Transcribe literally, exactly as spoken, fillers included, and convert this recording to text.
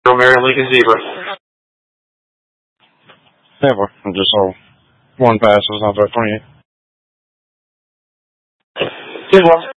American Lincoln Zebra. Never. I just saw one pass was not about twenty-eight. Good one.